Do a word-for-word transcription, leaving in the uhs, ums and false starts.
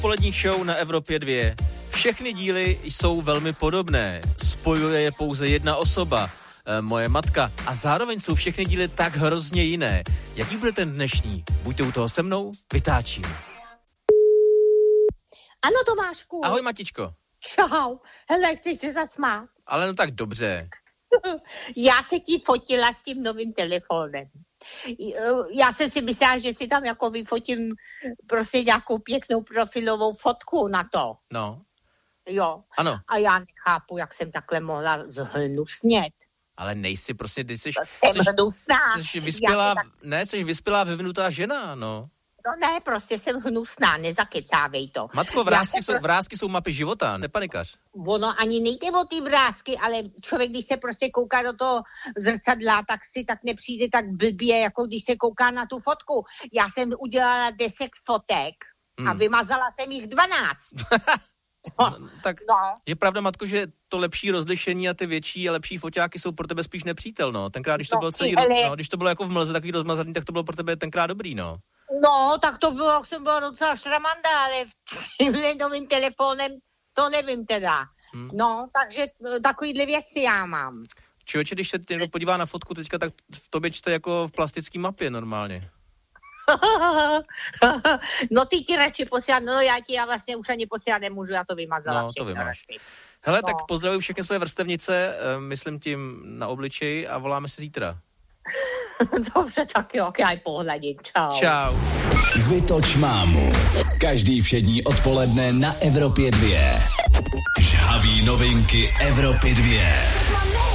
Odpolední show na Evropě dva. Všechny díly jsou velmi podobné. Spojuje je pouze jedna osoba, e, moje matka. A zároveň jsou všechny díly tak hrozně jiné. Jaký bude ten dnešní? Buďte u toho se mnou, vytáčím. Ano, Tomášku. Ahoj, Matičko. Čau. Hele, chceš se zasmát? Ale no tak dobře. Já se ti fotila s tím novým telefonem. Já jsem si myslela, že si tam jako vyfotím prostě nějakou pěknou profilovou fotku na to. No. Jo. Ano. A já nechápu, jak jsem takhle mohla zhnusnět. Ale nejsi prostě, ty jsi... Jsem hnusná. Jsi vyspělá, tak... ne, jsi vyspělá, vyvinutá žena, no. No ne, prostě jsem hnusná, nezakecávej to. Matko, vrásky jsou, pro... vrásky jsou mapy života, nepanikař. Ono ani nejde o ty vrásky, ale člověk, když se prostě kouká do toho zrcadla, tak si tak nepřijde tak blbě, jako když se kouká na tu fotku. Já jsem udělala deset fotek hmm. a vymazala jsem jich dvanáct. No, tak no. Je pravda, Matko, že to lepší rozlišení a ty větší a lepší foťáky jsou pro tebe spíš nepřítel, no. Tenkrát, když to no, bylo celý, ale... no, když to bylo jako v mlze takový rozmazaný, tak to bylo pro tebe tenkrát dobrý, no. No, tak to bylo, jak jsem byla docela šramanda, ale tímhle novým telefonem to nevím teda. Hmm. No, takže takovýhle věci já mám. Člověče, když se někdo podívá na fotku teďka, tak v tobě čte jako v plastický mapě normálně. No ty ti radši posílat, no já ti já vlastně už ani posílat nemůžu, já to vymazala. No, to vymáš. Hele, no. Tak pozdravuji všechny své vrstevnice, myslím tím na obličeji a voláme se zítra. Dobře, tak jo, já pohledím, čau. Čau. Vytoč mámu. Každý všední odpoledne na Evropě dva. Žhavý novinky Evropy dva.